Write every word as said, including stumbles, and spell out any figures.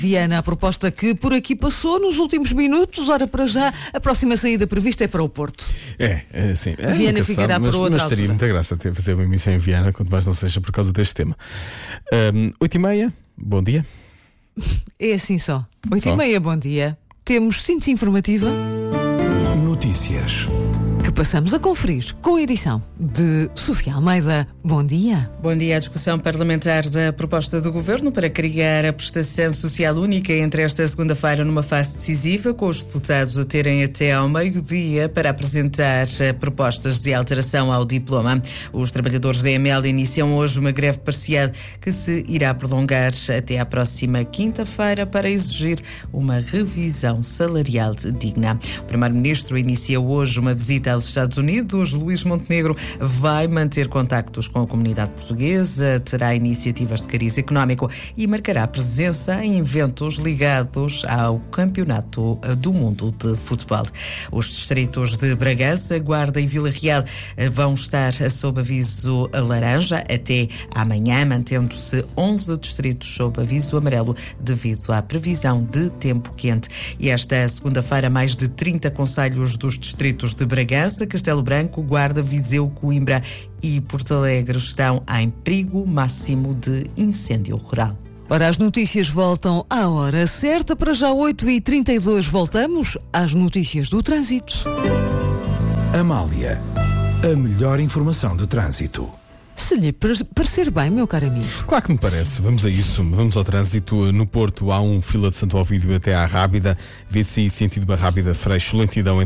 Viana, a proposta que por aqui passou nos últimos minutos. Ora, para já, a próxima saída prevista é para o Porto. É, é sim. É, Viana ficará sabe, mas, para outra mas teria altura. muita graça ter fazer uma emissão em Viana, quanto mais não seja por causa deste tema. Um, oito e meia, bom dia. É assim só. Oito Só? e meia, bom dia. Temos síntese informativa Notícias. que passamos a conferir com a edição de Sofia Almeida. Bom dia. Bom dia. A discussão parlamentar da proposta do Governo para criar a prestação social única entre esta segunda-feira numa fase decisiva, com os deputados a terem até ao meio-dia para apresentar propostas de alteração ao diploma. Os trabalhadores da E M L iniciam hoje uma greve parcial que se irá prolongar até à próxima quinta-feira para exigir uma revisão salarial digna. O Primeiro-Ministro inicia hoje uma visita aos Estados Unidos. Luís Montenegro vai manter contactos com a comunidade portuguesa, terá iniciativas de cariz económico e marcará presença em eventos ligados ao Campeonato do Mundo de Futebol. Os distritos de Bragança, Guarda e Vila Real vão estar sob aviso laranja até amanhã, mantendo-se onze distritos sob aviso amarelo devido à previsão de tempo quente. E esta segunda-feira, mais de trinta concelhos dos distritos de Bragança, Castelo Branco, Guarda, Viseu, Coimbra e Porto Alegre estão em perigo máximo de incêndio rural. Ora, as notícias voltam à hora certa. Para já, oito e trinta e dois, voltamos às notícias do trânsito. Amália, a melhor informação do trânsito. Se lhe parecer bem, meu caro amigo. Claro que me parece. Vamos a isso. Vamos ao trânsito. No Porto há um fila de Santo Ovídio até à Rábida. Vê-se sentido da Rábida, Freixo, lentidão